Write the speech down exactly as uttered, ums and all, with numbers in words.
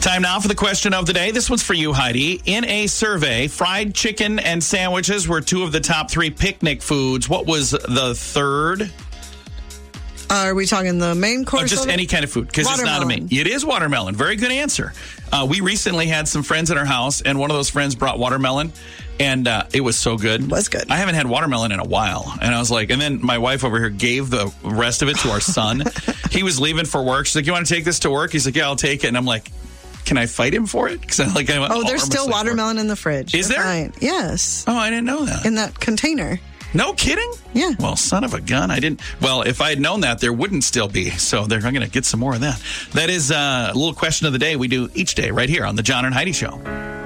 Time now for the question of the day. This one's for you, Heidi. In a survey, fried chicken and sandwiches were two of the top three picnic foods. What was the third? Uh, are we talking the main course? Oh, just any kind of food, because it's not a main. It is watermelon. Very good answer. Uh, we recently had some friends at our house, and one of those friends brought watermelon, and uh, it was so good. It was good. I haven't had watermelon in a while, and I was like, and then my wife over here gave the rest of it to our son. He was leaving for work. She's like, "You want to take this to work?" He's like, "Yeah, I'll take it." And I'm like, "Can I fight him for it?" Because I like, I went, oh, there's still watermelon in the fridge. Is You're there? Fine. Yes. Oh, I didn't know that. In that container. No kidding? Yeah. Well, son of a gun. I didn't. Well, if I had known that, there wouldn't still be. So they're going to get some more of that. That is uh, a little question of the day we do each day right here on the John and Heidi Show.